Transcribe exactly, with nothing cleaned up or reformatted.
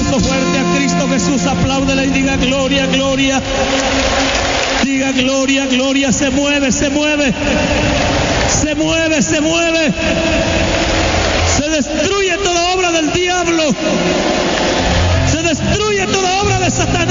aplauso fuerte a Cristo Jesús. Apláudele y diga gloria, gloria. Diga gloria, gloria. Se mueve, se mueve. Se mueve, se mueve. Se destruye toda obra del diablo. Se destruye toda obra de Satanás.